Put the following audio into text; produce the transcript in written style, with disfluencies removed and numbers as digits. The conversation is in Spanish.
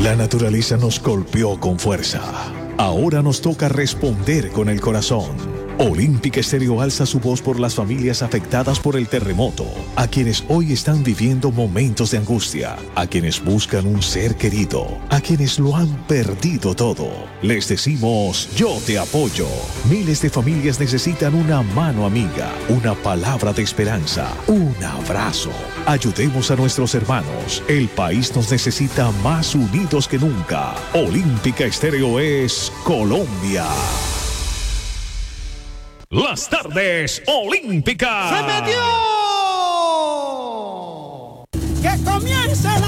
La naturaleza nos golpeó con fuerza. Ahora nos toca responder con el corazón. Olímpica Estéreo alza su voz por las familias afectadas por el terremoto, a quienes hoy están viviendo momentos de angustia, a quienes buscan un ser querido, a quienes lo han perdido todo. Les decimos, yo te apoyo. Miles de familias necesitan una mano amiga, una palabra de esperanza, un abrazo. Ayudemos a nuestros hermanos. El país nos necesita más unidos que nunca. Olímpica Estéreo es Colombia. Las tardes olímpicas. ¡Se metió! ¡Que comience la